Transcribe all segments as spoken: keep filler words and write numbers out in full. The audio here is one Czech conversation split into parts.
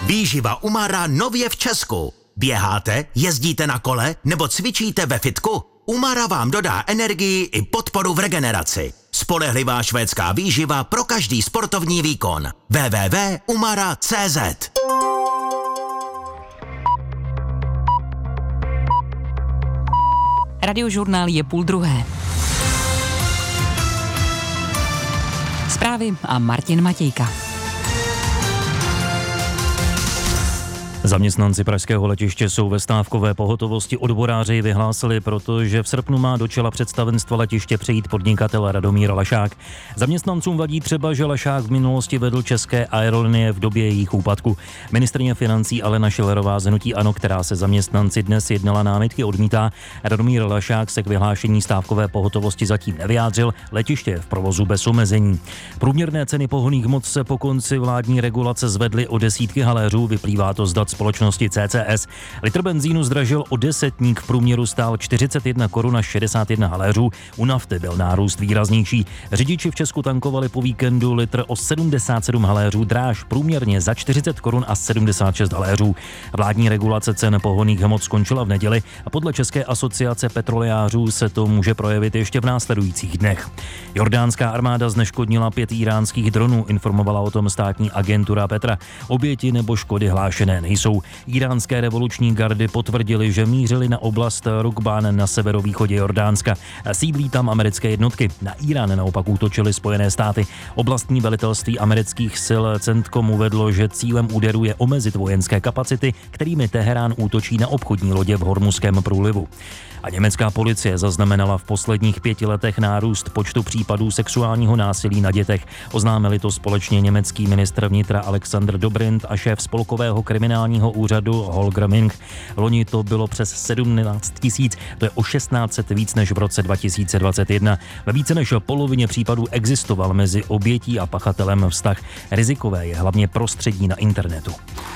Výživa Umara nově v Česku. Běháte, jezdíte na kole nebo cvičíte ve fitku? Umara vám dodá energii i podporu v regeneraci. Spolehlivá švédská výživa pro každý sportovní výkon. w w w tečka umara tečka c z Radiožurnál je půl druhé. Zprávy a Martin Matějka. Zaměstnanci pražského letiště jsou ve stávkové pohotovosti. Odboráři vyhlásili, protože v srpnu má do čela představenstva letiště přejít podnikatel Radomír Lašák. Zaměstnancům vadí třeba, že Lašák v minulosti vedl české aerolinie v době jejich úpadku. Ministryně financí Alena Schillerová z hnutí ANO, která se zaměstnanci dnes jednala, námitky odmítá. Radomír Lašák se k vyhlášení stávkové pohotovosti zatím nevyjádřil. Letiště je v provozu bez omezení. Průměrné ceny pohonných hmot se po konci vládní regulace zvedly o desítky haléřů, vyplývá to z dat společnosti C C S. Litr benzínu zdražil o desetník, v průměru stál čtyřicet jedna korun a šedesát jedna haléřů. U nafty byl nárůst výraznější. Řidiči v Česku tankovali po víkendu litr o sedmdesát sedm haléřů dráž, průměrně za čtyřicet korun a sedmdesát šest haléřů. Vládní regulace cen pohonných hmot skončila v neděli a podle České asociace petrolejářů se to může projevit ještě v následujících dnech. Jordánská armáda zneškodnila pět íránských dronů, informovala o tom státní agentura Petra. Oběti nebo škody hlášené nejsou. Íránské revoluční gardy potvrdili, že mířili na oblast Rukbán na severovýchodě Jordánska. Sídlí tam americké jednotky. Na Irán naopak útočily Spojené státy. Oblastní velitelství amerických sil CENTCOM uvedlo, že cílem úderu je omezit vojenské kapacity, kterými Teherán útočí na obchodní lodě v Hormuzském průlivu. A německá policie zaznamenala v posledních pěti letech nárůst počtu případů sexuálního násilí na dětech. Oznámili to společně německý ministr vnitra Alexander Dobrindt a šéf spolkového kriminálního úřadu Holger Mink. Loni to bylo přes sedmnáct tisíc, to je o šestnáct set víc než v roce dva tisíce dvacet jedna. Ve více než polovině případů existoval mezi obětí a pachatelem vztah. Rizikové je hlavně prostředí na internetu.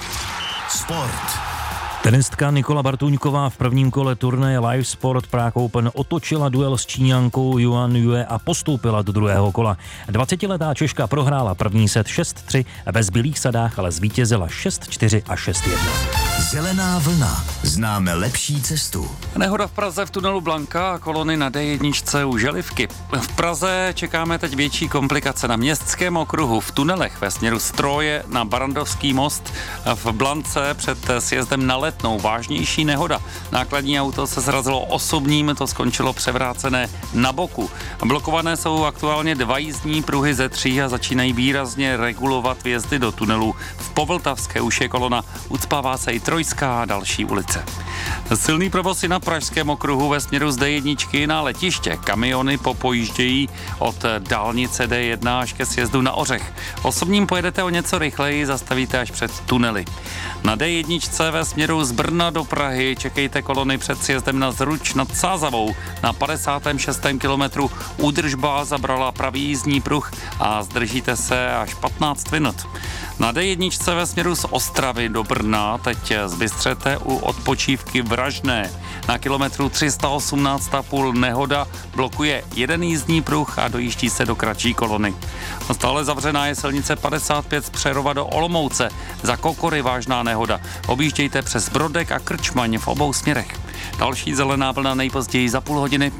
Sport. Tenistka Nikola Bartuňková v prvním kole turnaje Live Sport Prague Open otočila duel s Číňankou Yuan Yue a postoupila do druhého kola. dvacetiletá Češka prohrála první set šest tři, ve zbylých sadách ale zvítězila šest čtyři a šest jedna. Zelená vlna. Známe lepší cestu. Nehoda v Praze v tunelu Blanka a kolony na D jedna u Želivky. V Praze čekáme teď větší komplikace na Městském okruhu, v tunelech ve směru Stroje na Barandovský most, v Blance před sjezdem na Letnou. Vážnější nehoda. Nákladní auto se srazilo osobním, to skončilo převrácené na boku. Blokované jsou aktuálně dva jízdní pruhy ze tří a začínají výrazně regulovat vjezdy do tunelu. V Povltavské už je kolona, ucpává se i Trojská a další ulice. Silný provoz i na Pražském okruhu ve směru z D jedna na letiště. Kamiony popojíždějí od dálnice D jedna až ke sjezdu na Ořech. Osobním pojedete o něco rychleji, zastavíte až před tunely. Na D jedna ve směru z Brna do Prahy čekejte kolony před sjezdem na Zruč nad Sázavou. Na padesátém šestém kilometru údržba zabrala pravý jízdní pruh a zdržíte se až patnáct minut. Na D jedna ve směru z Ostravy do Brna teď zbystřete u odpočívky Vražné. Na kilometru tři sta osmnáct celá pět nehoda blokuje jeden jízdní pruh a dojíždí se do kratší kolony. Stále zavřená je silnice padesát pět z Přerova do Olomouce. Za Kokory vážná nehoda. Objíždějte přes Brodek a Krčmaň v obou směrech. Další zelená vlna nejpozději za půl hodiny.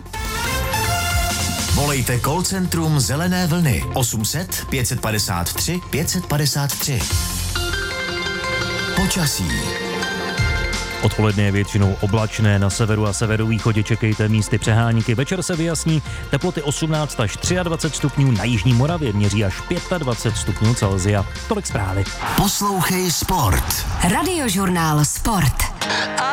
Volejte call centrum Zelené vlny osm set pět padesát tři pět padesát tři. Počasí. Odpoledne je většinou oblačné, na severu a severovýchodě čekejte místy přehánky. Večer se vyjasní, teploty osmnáct až dvacet tři stupňů, na jižní Moravě měří až dvacet pět stupňů Celsia. Tolik zprávy. Poslouchej Sport. Radiožurnál Sport.